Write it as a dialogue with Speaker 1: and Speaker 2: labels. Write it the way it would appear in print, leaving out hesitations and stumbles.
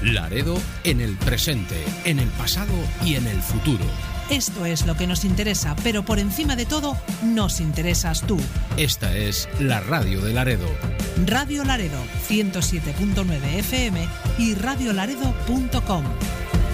Speaker 1: Laredo en el presente, en el pasado y en el futuro.
Speaker 2: Esto es lo que nos interesa, pero por encima de todo, nos interesas tú.
Speaker 1: Esta es la radio de Laredo.
Speaker 2: Radio Laredo, 107.9 FM y radiolaredo.com.